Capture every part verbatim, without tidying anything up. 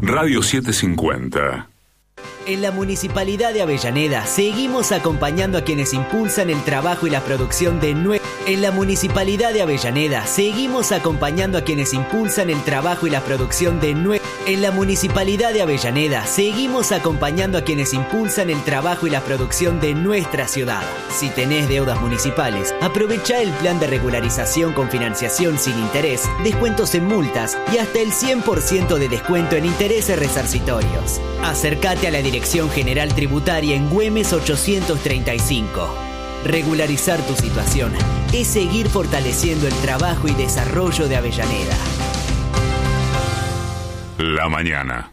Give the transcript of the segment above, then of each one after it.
Radio setecientos cincuenta. En la Municipalidad de Avellaneda seguimos acompañando a quienes impulsan el trabajo y la producción de nue- En la Municipalidad de Avellaneda seguimos acompañando a quienes impulsan el trabajo y la producción de nue- En la Municipalidad de Avellaneda seguimos acompañando a quienes impulsan el trabajo y la producción de nuestra ciudad. Si tenés deudas municipales, aprovecha el plan de regularización con financiación sin interés, descuentos en multas y hasta el cien por ciento de descuento en intereses resarcitorios. Acércate a la Dirección General Tributaria en Güemes ochocientos treinta y cinco. Regularizar tu situación es seguir fortaleciendo el trabajo y desarrollo de Avellaneda. La mañana.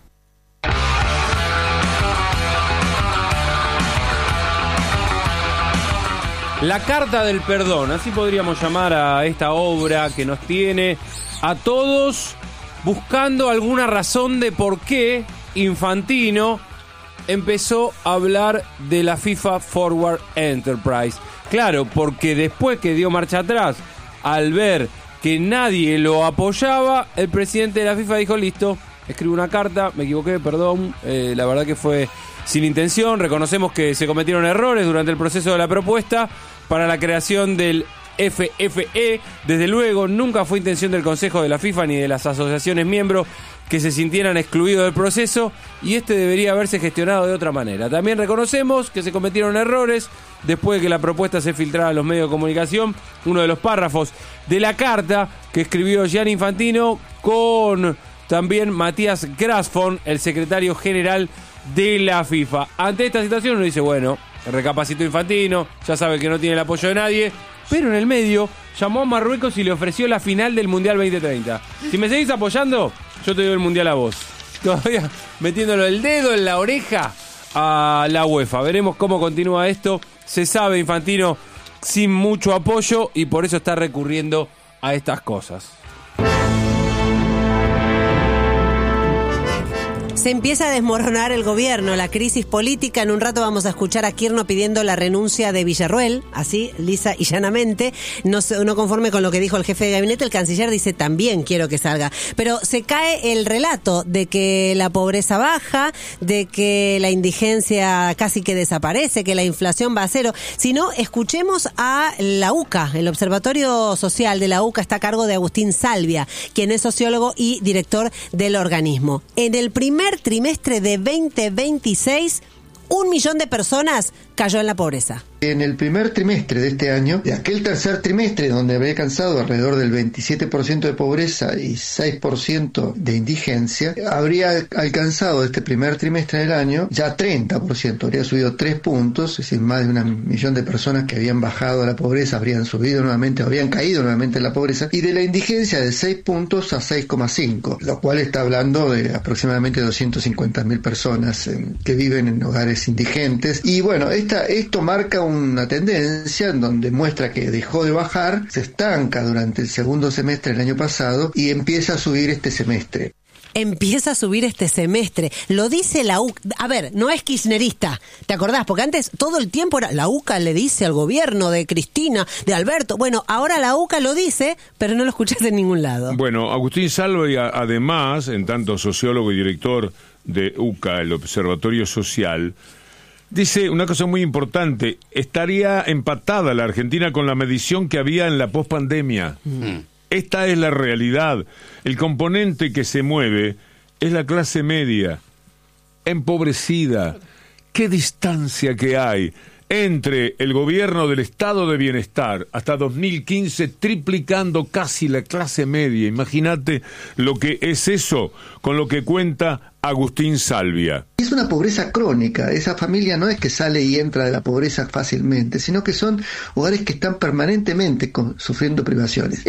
La Carta del Perdón, así podríamos llamar a esta obra que nos tiene a todos buscando alguna razón de por qué Infantino empezó a hablar de la FIFA Forward Enterprise. Claro, porque después que dio marcha atrás, al ver que nadie lo apoyaba, el presidente de la FIFA dijo, listo, escribo una carta, me equivoqué, perdón, eh, la verdad que fue sin intención, reconocemos que se cometieron errores durante el proceso de la propuesta para la creación del F F E, desde luego nunca fue intención del Consejo de la FIFA ni de las asociaciones miembros que se sintieran excluidos del proceso y este debería haberse gestionado de otra manera. También reconocemos que se cometieron errores después de que la propuesta se filtrara a los medios de comunicación. Uno de los párrafos de la carta que escribió Gianni Infantino con también Matías Grasfon, el secretario general de la FIFA. Ante esta situación uno dice, bueno, recapacitó Infantino, ya sabe que no tiene el apoyo de nadie, pero en el medio llamó a Marruecos y le ofreció la final del Mundial veinte treinta. Si me seguís apoyando, yo te doy el Mundial a vos. Todavía metiéndolo el dedo en la oreja a la UEFA. Veremos cómo continúa esto. Se sabe, Infantino sin mucho apoyo y por eso está recurriendo a estas cosas. Se empieza a desmoronar el gobierno, la crisis política. En un rato vamos a escuchar a Kirchner pidiendo la renuncia de Villarruel, así, lisa y llanamente. No, no conforme con lo que dijo el jefe de gabinete, el canciller dice también quiero que salga. Pero se cae el relato de que la pobreza baja, de que la indigencia casi que desaparece, que la inflación va a cero. Si no, escuchemos a la U C A. El Observatorio Social de la U C A está a cargo de Agustín Salvia, quien es sociólogo y director del organismo. En el primer trimestre de veinte veintiséis, un millón de personas cayó en la pobreza. En el primer trimestre de este año, de aquel tercer trimestre donde había alcanzado alrededor del veintisiete por ciento de pobreza y seis por ciento de indigencia, habría alcanzado este primer trimestre del año ya treinta por ciento, habría subido tres puntos, es decir, más de un millón de personas que habían bajado a la pobreza habrían subido nuevamente, habrían caído nuevamente en la pobreza, y de la indigencia de seis puntos a seis coma cinco, lo cual está hablando de aproximadamente doscientas cincuenta mil personas eh, que viven en hogares indigentes. Y bueno, esta, esto marca una tendencia en donde muestra que dejó de bajar, se estanca durante el segundo semestre del año pasado y empieza a subir este semestre. Empieza a subir este semestre. Lo dice la U C A. A ver, no es kirchnerista, ¿te acordás? Porque antes todo el tiempo era la U C A le dice al gobierno de Cristina, de Alberto. Bueno, ahora la U C A lo dice, pero no lo escuchás en ningún lado. Bueno, Agustín Salvia, además, en tanto sociólogo y director de U C A, el Observatorio Social, dice una cosa muy importante: estaría empatada la Argentina con la medición que había en la pospandemia. Mm. Esta es la realidad. El componente que se mueve es la clase media, empobrecida. ¿Qué distancia que hay entre el gobierno del estado de bienestar hasta dos mil quince triplicando casi la clase media? Imagínate lo que es eso con lo que cuenta Agustín Salvia. Es una pobreza crónica. Esa familia no es que sale y entra de la pobreza fácilmente, sino que son hogares que están permanentemente con, sufriendo privaciones.